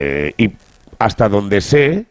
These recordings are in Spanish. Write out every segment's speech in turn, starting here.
Y hasta donde sé,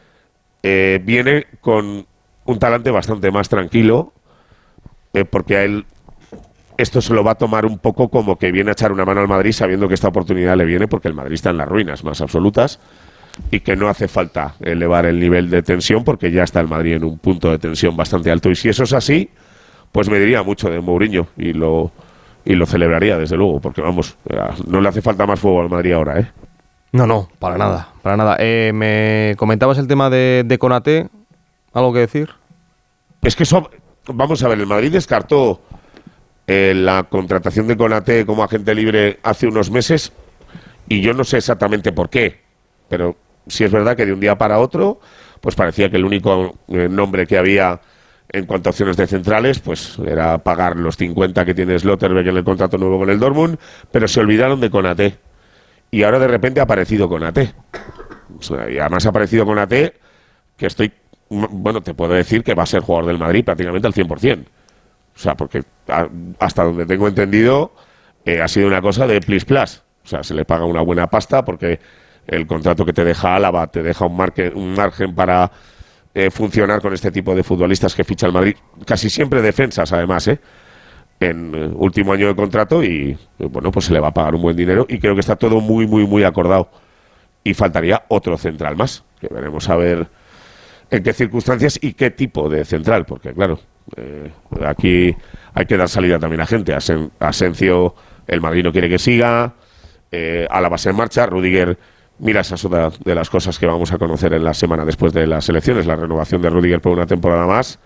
viene con un talante bastante más tranquilo, porque a él esto se lo va a tomar un poco como que viene a echar una mano al Madrid sabiendo que esta oportunidad le viene porque el Madrid está en las ruinas más absolutas y que no hace falta elevar el nivel de tensión porque ya está el Madrid en un punto de tensión bastante alto. Y si eso es así, pues me diría mucho de Mourinho y lo celebraría, desde luego, porque vamos, no le hace falta más fuego al Madrid ahora, ¿eh? No, para nada, para nada. Me comentabas el tema de Konaté, ¿algo que decir? Es que eso, vamos a ver, el Madrid descartó la contratación de Konaté como agente libre hace unos meses y yo no sé exactamente por qué, pero sí es verdad que de un día para otro pues parecía que el único nombre que había en cuanto a opciones de centrales pues era pagar los 50 que tiene Slotterbeck en el contrato nuevo con el Dortmund, pero se olvidaron de Konaté y ahora de repente ha aparecido Konaté. Y además ha aparecido Konaté que te puedo decir que va a ser jugador del Madrid prácticamente al 100%. O sea, porque hasta donde tengo entendido ha sido una cosa de plis plas. O sea, se le paga una buena pasta porque el contrato que te deja Álava te deja un margen para funcionar con este tipo de futbolistas que ficha el Madrid. Casi siempre defensas, además, en último año de contrato y, bueno, pues se le va a pagar un buen dinero y creo que está todo muy, muy, muy acordado. Y faltaría otro central más, que veremos a ver en qué circunstancias y qué tipo de central, porque, claro, aquí hay que dar salida también a gente. Asencio, el Madrid no quiere que siga, Álava se marcha, Rüdiger, mira, esa es otra de las cosas que vamos a conocer en la semana después de las elecciones, la renovación de Rüdiger por una temporada más.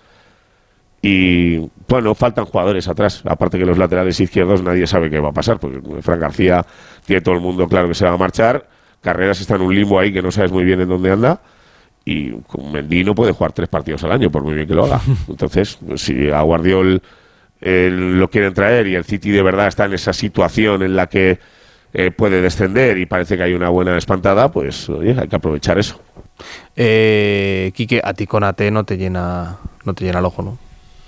Y bueno, faltan jugadores atrás, aparte que los laterales izquierdos nadie sabe qué va a pasar, porque Fran García tiene todo el mundo claro que se va a marchar, Carreras está en un limbo ahí que no sabes muy bien en dónde anda. Y con Mendy no puede jugar 3 partidos al año, por muy bien que lo haga. Entonces, si a Guardiol lo quieren traer y el City de verdad está en esa situación en la que puede descender y parece que hay una buena espantada, pues oye, hay que aprovechar eso. Quique, a ti Konaté no te llena el ojo, ¿no?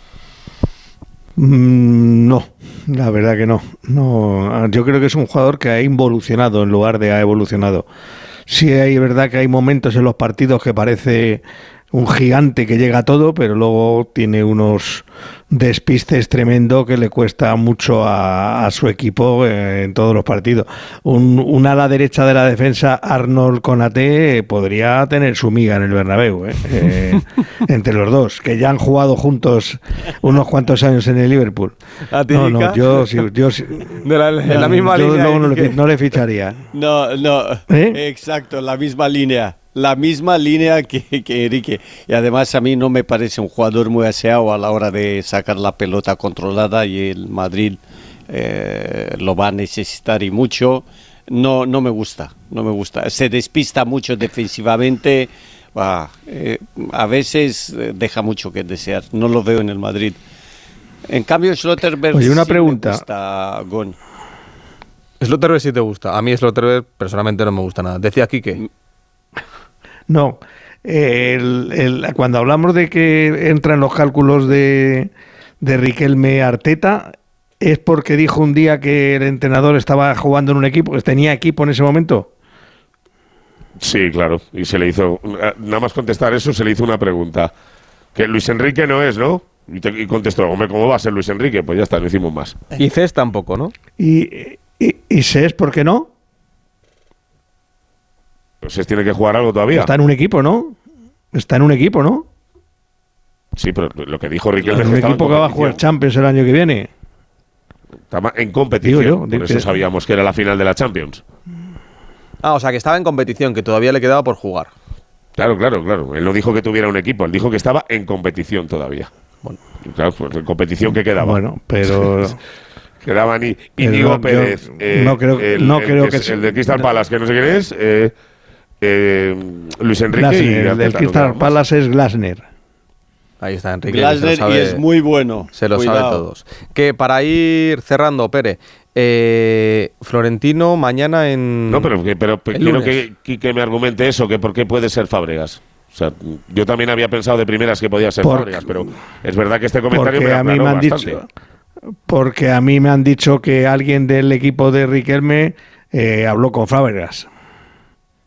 No, la verdad que no. Yo creo que es un jugador que ha involucionado en lugar de ha evolucionado. Sí, es verdad que hay momentos en los partidos que parece un gigante que llega a todo, pero luego tiene unos despistes tremendo que le cuesta mucho a su equipo en todos los partidos. Un ala derecha de la defensa, Arnold Konaté, podría tener su miga en el Bernabéu, entre los dos, que ya han jugado juntos unos cuantos años en el Liverpool. Yo en la misma línea. Luego no le ficharía. No, exacto, la misma línea. La misma línea que Enrique. Y además a mí no me parece un jugador muy aseado a la hora de sacar la pelota controlada y el Madrid lo va a necesitar y mucho. No me gusta. Se despista mucho defensivamente. A veces deja mucho que desear. No lo veo en el Madrid. En cambio, Schlotterbeck una pregunta. Me gusta, Gon. Schlotterbeck sí te gusta. A mí Schlotterbeck personalmente no me gusta nada. Decía Quique. No, cuando hablamos de que entran los cálculos de Riquelme Arteta, ¿es porque dijo un día que el entrenador estaba jugando en un equipo, que tenía equipo en ese momento? Sí, claro, y se le hizo, nada más contestar eso, se le hizo una pregunta, que Luis Enrique no es, ¿no? Y contestó, hombre, ¿cómo va a ser Luis Enrique? Pues ya está, no hicimos más. Y Cés tampoco, ¿no? ¿Y Cés por qué no? Pues tiene que jugar algo todavía. Está en un equipo, ¿no? Sí, pero lo que dijo Riquelme es un equipo que va a jugar Champions el año que viene. Estaba en competición, por eso sabíamos que era la final de la Champions. O sea, que estaba en competición, que todavía le quedaba por jugar. Claro. Él no dijo que tuviera un equipo, él dijo que estaba en competición todavía. Bueno, claro, pues en competición que quedaba. Bueno, pero... Quedaban Íñigo Pérez, no creo que el de Crystal Palace, que no sé quién es, Luis Enrique Glasner, el del Crystal Palace es Glasner. Ahí está Enrique. Glasner y es muy bueno. Se lo sabe todos. Que para ir cerrando, Pere, Florentino mañana en... No, pero quiero que me argumente eso, que por qué puede ser Fábregas. O sea, yo también había pensado de primeras que podía ser Fábregas, pero es verdad que este comentario me aclaró bastante. Porque a mí me han dicho que alguien del equipo de Riquelme habló con Fábregas.